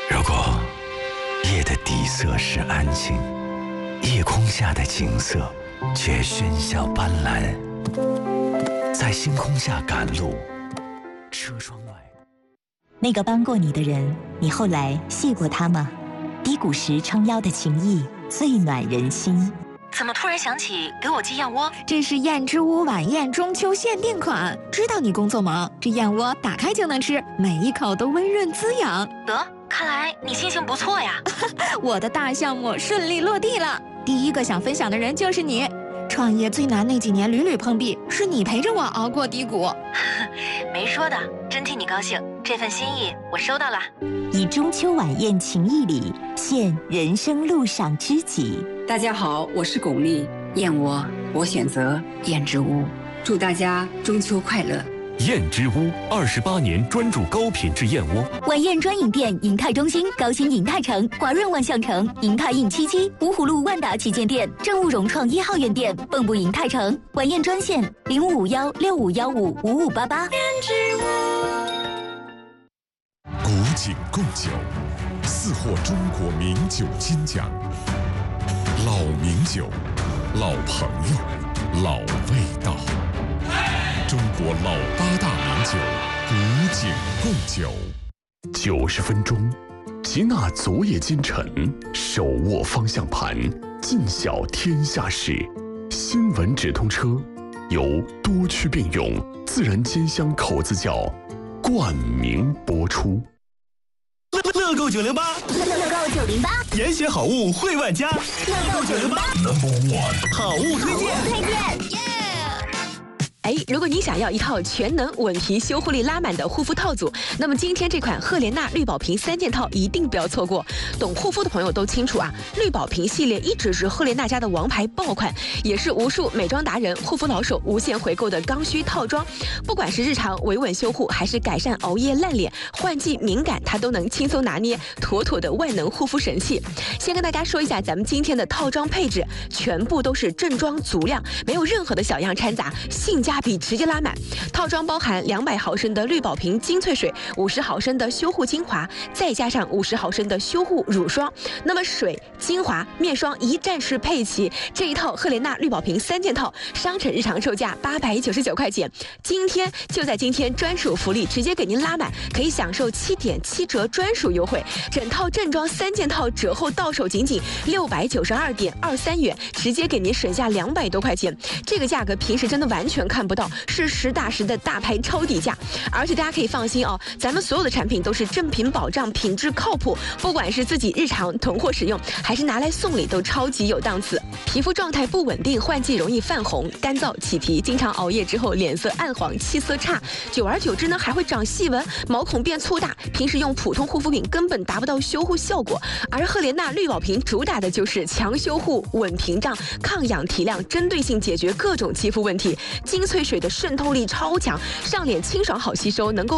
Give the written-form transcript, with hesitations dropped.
如果夜的底色是安静，夜空下的景色却喧嚣斑斓，在星空下赶路，车窗外。 那个帮过你的人，你后来谢过他吗？低谷时撑腰的情谊，最暖人心。 怎么突然想起给我寄燕窝？ 这是燕之屋晚宴中秋限定款，知道你工作忙，这燕窝打开就能吃，每一口都温润滋养。 得，看来你心情不错呀。 我的大项目顺利落地了，第一个想分享的人就是你。创业最难那几年屡屡碰壁，是你陪着我熬过低谷。 没说的，真替你高兴，这份心意我收到了。 以中秋晚宴情谊礼，献人生路上知己。 大家好，我是巩俐，燕窝我选择燕之屋，祝大家中秋快乐。 燕之屋28年专注高品质燕窝。 晚宴专营店：银泰中心、高新银泰城、华润万象城、银泰印77、芜湖路万达旗舰店、正务融创1号院店、蚌埠银泰城。晚宴专线0551655588。 古井贡酒，4获中国名酒金奖。老名酒，老朋友，老味道。中国老8大名酒，古井贡酒。 90分钟，齐纳昨夜今晨，手握方向盘，尽晓天下事。新闻直通车，由多区并用自然煎香口子窖冠名播出。 乐购908， 乐购908， 严选好物惠万家。乐购908 ，No.1 好物推荐。 如果你想要一套全能稳皮修护力拉满的护肤套组，那么今天这款赫莲娜绿宝瓶3件套一定不要错过。懂护肤的朋友都清楚啊，绿宝瓶系列一直是赫莲娜家的王牌爆款，也是无数美妆达人、护肤老手无限回购的刚需套装。不管是日常维稳修护，还是改善熬夜烂脸、换季敏感，它都能轻松拿捏，妥妥的万能护肤神器。先跟大家说一下咱们今天的套装配置，全部都是正装足量，没有任何的小样掺杂，性价比直接拉满。套装包含200毫升的绿宝瓶精粹水，50毫升的修护精华，再加上50毫升的修护乳霜。那么水、精华、面霜一站式配齐，这一套赫莲娜绿宝瓶3件套，商城日常售价899块钱，今天就在今天专属福利直接给您拉满，可以享受7.7折专属优惠。整套正装3件套折后到手仅692.23元，直接给您省下200多块钱。这个价格平时真的完全看不到，是实打实的大牌超底价。而且大家可以放心哦，咱们所有的产品都是正品保障，品质靠谱，不管是自己日常囤货使用，还是拿来送礼，都超级有档次。皮肤状态不稳定，换季容易泛红、干燥、起皮，经常熬夜之后脸色暗黄、气色差，久而久之呢还会长细纹，毛孔变粗大，平时用普通护肤品根本达不到修护效果。而赫莲娜绿宝瓶主打的就是强修护、稳屏障、抗氧提亮，针对性解决各种肌肤问题。精粹水的渗透力超强，上脸清爽好吸收，能够